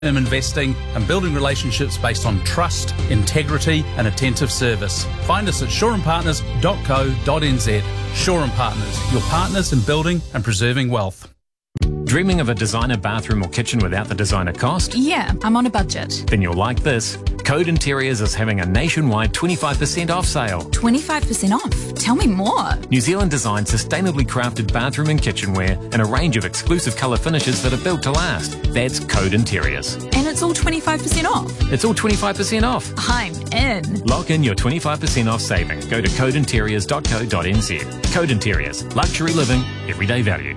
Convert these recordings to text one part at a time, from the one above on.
Investing and building relationships based on trust, integrity and attentive service. Find us at shoreandpartners.co.nz. Shore and Partners, your partners in building and preserving wealth. Dreaming of a designer bathroom or kitchen without the designer cost? Yeah, I'm on a budget. Then you'll like this. Code Interiors is having a nationwide 25% off sale. 25% off? Tell me more. New Zealand designed sustainably crafted bathroom and kitchenware and a range of exclusive colour finishes that are built to last. That's Code Interiors. And it's all 25% off? It's all 25% off. I'm in. Lock in your 25% off saving. Go to codeinteriors.co.nz. Code Interiors. Luxury living, everyday value.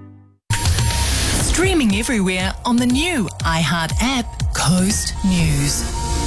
Streaming everywhere on the new iHeart app, Coast News.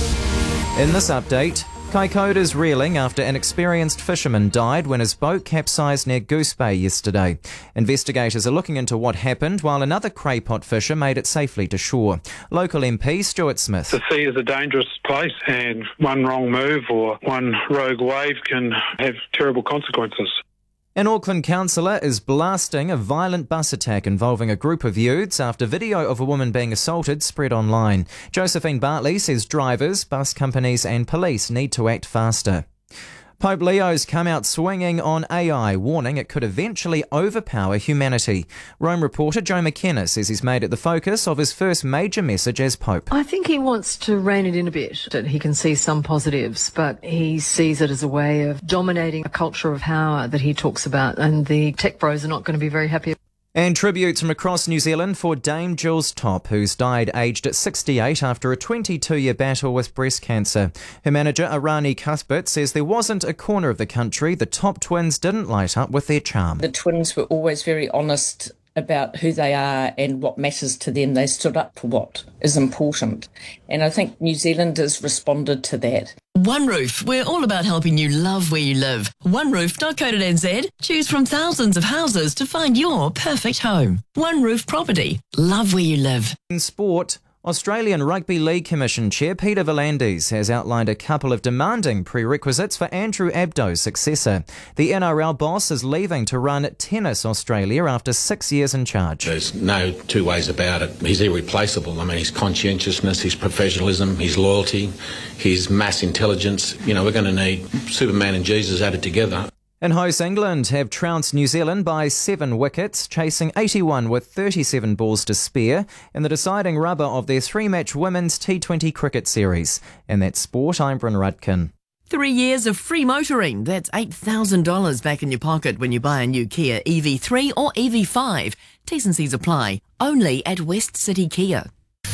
In this update, Kaikoura's reeling after an experienced fisherman died when his boat capsized near Goose Bay yesterday. Investigators are looking into what happened while another craypot fisher made it safely to shore. Local MP Stuart Smith. The sea is a dangerous place and one wrong move or one rogue wave can have terrible consequences. An Auckland councillor is blasting a violent bus attack involving a group of youths after video of a woman being assaulted spread online. Josephine Bartley says drivers, bus companies and police need to act faster. Pope Leo's come out swinging on AI, warning it could eventually overpower humanity. Rome reporter Joe McKenna says he's made it the focus of his first major message as Pope. I think he wants to rein it in a bit. He can see some positives, but he sees it as a way of dominating a culture of power that he talks about, and the tech bros are not going to be very happy. And tributes from across New Zealand for Dame Jules Top, who's died aged at 68 after a 22-year battle with breast cancer. Her manager, Arani Cuthbert, says there wasn't a corner of the country the Top twins didn't light up with their charm. The twins were always very honest about who they are and what matters to them. They stood up for what is important. And I think New Zealanders responded to that. One Roof, we're all about helping you love where you live. OneRoof.co.nz. Choose from thousands of houses to find your perfect home. One Roof Property. Love where you live. In sport, Australian Rugby League Commission Chair Peter V'landys has outlined a couple of demanding prerequisites for Andrew Abdo's successor. The NRL boss is leaving to run Tennis Australia after 6 years in charge. There's no two ways about it. He's irreplaceable. I mean, his conscientiousness, his professionalism, his loyalty, his mass intelligence. You know, we're going to need Superman and Jesus added together. And hosts England have trounced New Zealand by 7 wickets, chasing 81 with 37 balls to spare in the deciding rubber of their 3-match women's T20 cricket series. And that's sport, I'm Bryn Rudkin. 3 years of free motoring. That's $8,000 back in your pocket when you buy a new Kia EV3 or EV5. T's and C's apply. Only at West City Kia.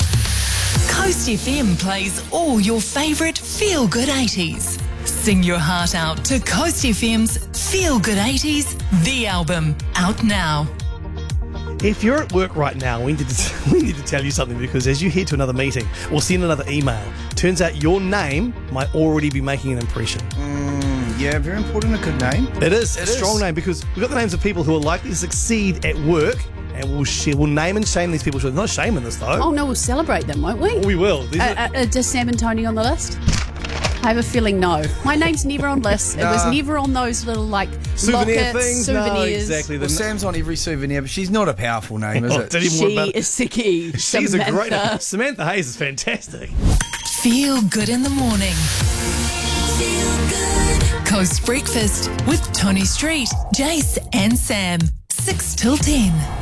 Coast FM plays all your favourite feel-good 80s. Sing your heart out to Coast FM's Feel Good 80s, the album, out now. If you're at work right now, we need to tell you something, because as you head to another meeting or send another email, turns out your name might already be making an impression. Yeah, very important, a good name. It is a strong name, because we've got the names of people who are likely to succeed at work, and we'll name and shame these people. There's no shame in this, though. Oh no, we'll celebrate them, won't we? We will. Does Sam and Tony on the list? I have a feeling no. My name's never on lists. It was never on those little, like, souvenir lockets, things. souvenirs. No, exactly. Well, Sam's on every souvenir, but she's not a powerful name, is it? She is Sicky. She's a great name. Samantha Hayes is fantastic. Feel good in the morning. Feel good. Coast Breakfast with Tony Street, Jace and Sam. 6 till 10.